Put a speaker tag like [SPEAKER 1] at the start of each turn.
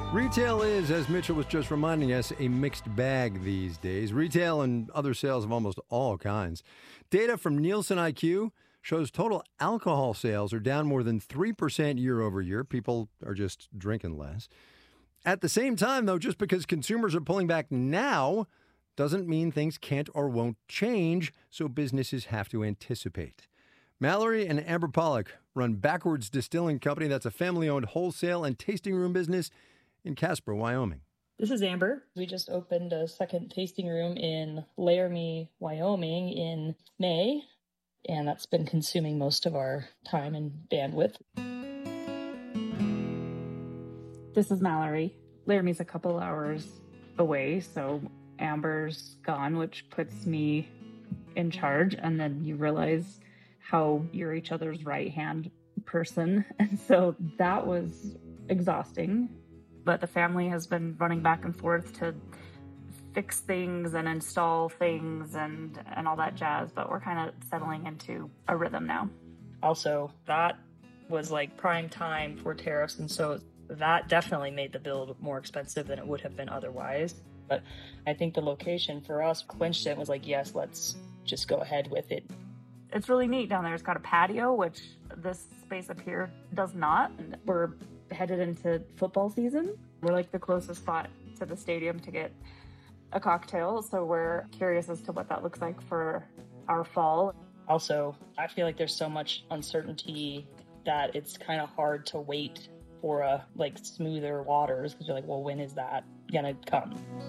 [SPEAKER 1] Retail is, as Mitchell was just reminding us, a mixed bag these days. Retail and other sales of almost all kinds. Data from Nielsen IQ shows total alcohol sales are down more than 3% year over year. People are just drinking less. At the same time, though, just because consumers are pulling back now doesn't mean things can't or won't change, so businesses have to anticipate. Mallory and Amber Pollock run Backwards Distilling Company. That's a family-owned wholesale and tasting room business in Casper, Wyoming.
[SPEAKER 2] This is Amber. We just opened a second tasting room in Laramie, Wyoming in May, and that's been consuming most of our time and bandwidth.
[SPEAKER 3] This is Mallory. Laramie's a couple hours away, so Amber's gone, which puts me in charge, and then you realize how you're each other's right-hand person, and so that was exhausting. But the family has been running back and forth to fix things and install things and all that jazz, but we're kind of settling into a rhythm now.
[SPEAKER 2] Also, that was like prime time for tariffs, and so that definitely made the bill more expensive than it would have been otherwise. But I think the location for us clinched it, was like, yes, let's just go ahead with it.
[SPEAKER 3] It's really neat down there. It's got a patio, which this space up here does not. And we're headed into football season. We're like the closest spot to the stadium to get a cocktail, so we're curious as to what that looks like for our fall.
[SPEAKER 2] Also, I feel like there's so much uncertainty that it's kind of hard to wait for a smoother waters, because you're like, well, when is that gonna come?